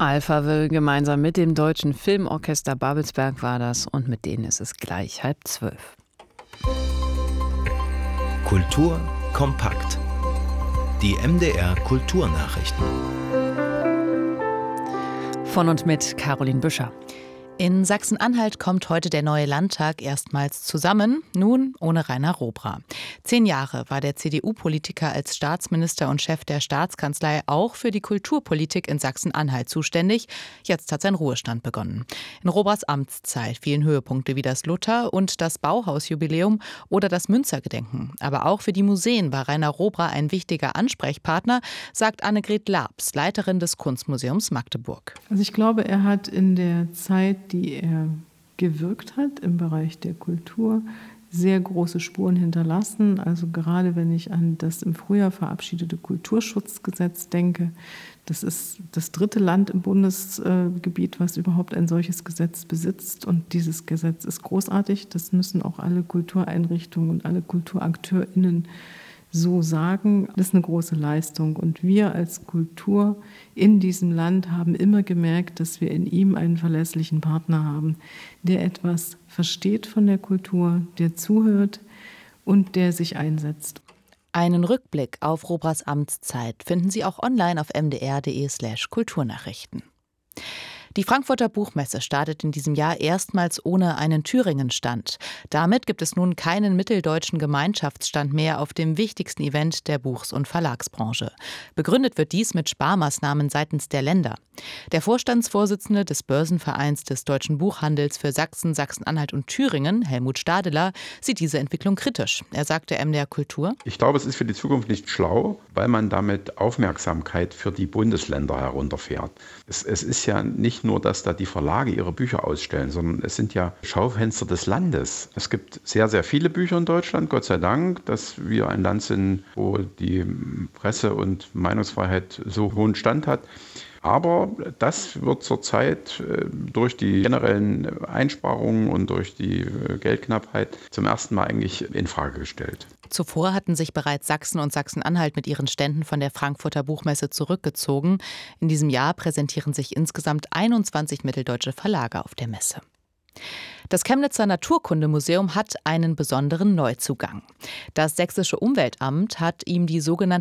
Alphaville gemeinsam mit dem Deutschen Filmorchester Babelsberg war das und mit denen ist es gleich 11:30. Kultur kompakt. Die MDR Kulturnachrichten. Von und mit Caroline Büscher. In Sachsen-Anhalt kommt heute der neue Landtag erstmals zusammen, nun ohne Rainer Robra. 10 Jahre war der CDU-Politiker als Staatsminister und Chef der Staatskanzlei auch für die Kulturpolitik in Sachsen-Anhalt zuständig. Jetzt hat sein Ruhestand begonnen. In Robras Amtszeit fielen Höhepunkte wie das Luther- und das Bauhausjubiläum oder das Münzergedenken. Aber auch für die Museen war Rainer Robra ein wichtiger Ansprechpartner, sagt Annegret Labs, Leiterin des Kunstmuseums Magdeburg. Also ich glaube, er hat in der Zeit, die er gewirkt hat im Bereich der Kultur, sehr große Spuren hinterlassen. Also gerade wenn ich an das im Frühjahr verabschiedete Kulturschutzgesetz denke, das ist das 3. Land im Bundesgebiet, was überhaupt ein solches Gesetz besitzt. Und dieses Gesetz ist großartig. Das müssen auch alle Kultureinrichtungen und alle KulturakteurInnen so sagen. Das ist eine große Leistung. Und wir als Kultur in diesem Land haben immer gemerkt, dass wir in ihm einen verlässlichen Partner haben, der etwas versteht von der Kultur, der zuhört und der sich einsetzt. Einen Rückblick auf Robras Amtszeit finden Sie auch online auf mdr.de/Kulturnachrichten. Die Frankfurter Buchmesse startet in diesem Jahr erstmals ohne einen Thüringen-Stand. Damit gibt es nun keinen mitteldeutschen Gemeinschaftsstand mehr auf dem wichtigsten Event der Buchs- und Verlagsbranche. Begründet wird dies mit Sparmaßnahmen seitens der Länder. Der Vorstandsvorsitzende des Börsenvereins des deutschen Buchhandels für Sachsen, Sachsen-Anhalt und Thüringen, Helmut Stadeler, sieht diese Entwicklung kritisch. Er sagte MDR Kultur: Ich glaube, es ist für die Zukunft nicht schlau, weil man damit Aufmerksamkeit für die Bundesländer herunterfährt. Es ist ja nicht nur, dass da die Verlage ihre Bücher ausstellen, sondern es sind ja Schaufenster des Landes. Es gibt sehr, sehr viele Bücher in Deutschland, Gott sei Dank, dass wir ein Land sind, wo die Presse- und Meinungsfreiheit so hohen Stand hat. Aber das wird zurzeit durch die generellen Einsparungen und durch die Geldknappheit zum ersten Mal eigentlich in Frage gestellt. Zuvor hatten sich bereits Sachsen und Sachsen-Anhalt mit ihren Ständen von der Frankfurter Buchmesse zurückgezogen. In diesem Jahr präsentieren sich insgesamt 21 mitteldeutsche Verlage auf der Messe. Das Chemnitzer Naturkundemuseum hat einen besonderen Neuzugang. Das Sächsische Umweltamt hat ihm die sogenannte